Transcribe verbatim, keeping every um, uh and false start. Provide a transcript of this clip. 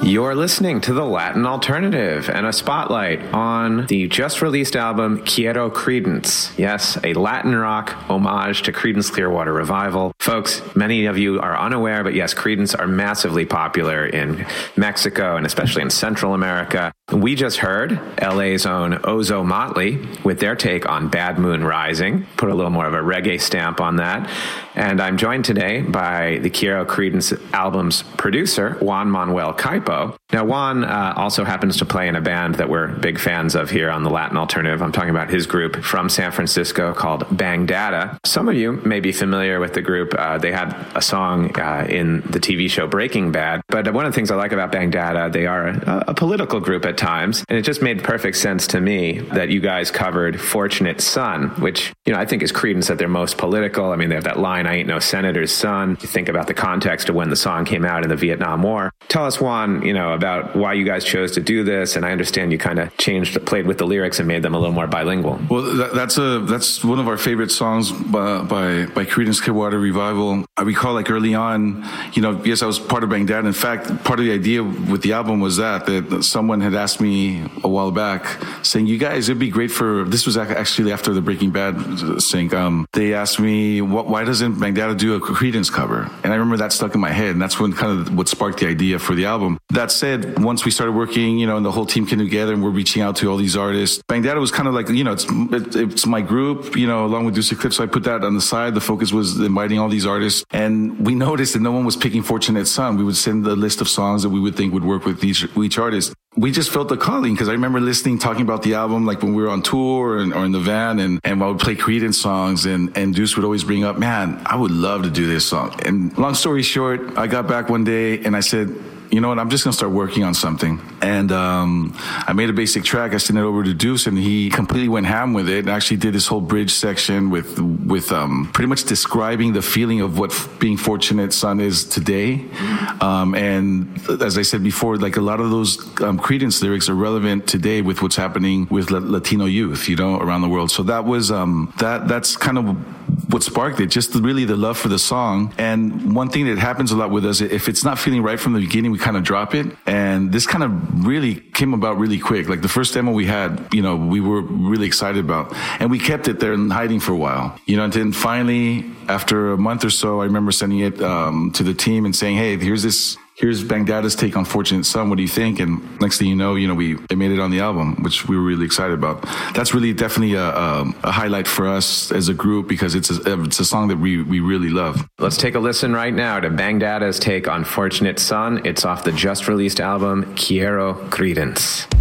You're listening to the Latin Alternative and a spotlight on the just-released album Quiero Creedence. Yes, a Latin rock homage to Creedence Clearwater Revival. Folks, many of you are unaware, but yes, Creedence are massively popular in Mexico and especially in Central America. We just heard L A's own Ozo Motley with their take on Bad Moon Rising, put a little more of a reggae stamp on that. And I'm joined today by the Quiero Creedence album's producer, Juan Manuel Caipo. Now, Juan uh, also happens to play in a band that we're big fans of here on the Latin Alternative. I'm talking about his group from San Francisco called Bang Data. Some of you may be familiar with the group. Uh, they had a song uh, in the T V show Breaking Bad. But one of the things I like about Bang Data, they are a, a political group at times. And it just made perfect sense to me that you guys covered Fortunate Son, which, you know, I think is Creedence at their most political. I mean, they have that line, I ain't no senator's son. You think about the context of when the song came out in the Vietnam War. Tell us, Juan, you know, about why you guys chose to do this. And I understand you kind of changed, played with the lyrics and made them a little more bilingual. Well, that, that's a that's one of our favorite songs by, by, by Creedence Clearwater Revival. I recall, like, early on, you know, yes, I was part of Bang Data. In fact, part of the idea with the album was that, that someone had asked me a while back, saying, you guys, it'd be great for, this was actually after the Breaking Bad sync, um, they asked me, what, why doesn't Bang Data do a Creedence cover? And I remember that stuck in my head, and that's when kind of what sparked the idea for the album. That said, once we started working, you know, and the whole team came together and we're reaching out to all these artists, Bang Data was kind of like, you know, it's it, it's my group, you know, along with Deuce Eclipse, so I put that on the side. The focus was inviting all these artists, and we noticed that no one was picking Fortunate Son. We would send the list of songs that we would think would work with each, each artist. We just felt the calling, because I remember listening, talking about the album, like when we were on tour and, or in the van, and, and I would play Creedence songs, and, and Deuce would always bring up, man, I would love to do this song. And long story short, I got back one day and I said, you know what, I'm just going to start working on something. And um, I made a basic track. I sent it over to Deuce, and he completely went ham with it and actually did this whole bridge section with with um, pretty much describing the feeling of what f- being Fortunate Son is today. Um, and as I said before, like a lot of those um, Creedence lyrics are relevant today with what's happening with La- Latino youth, you know, around the world. So that was um, that. That's kind of what sparked it, just really the love for the song. And one thing that happens a lot with us, if it's not feeling right from the beginning, we kind of drop it. And this kind of really came about really quick. Like the first demo we had, you know, we were really excited about, and we kept it there in hiding for a while, you know, and then finally, after a month or so, I remember sending it um, to the team and saying, hey, here's this, here's Bang Data's take on Fortunate Son. What do you think? And next thing you know, you know, we they made it on the album, which we were really excited about. That's really definitely a, a, a highlight for us as a group, because it's a, it's a song that we, we really love. Let's take a listen right now to Bang Data's take on Fortunate Son. It's off the just released album Quiero Creedence.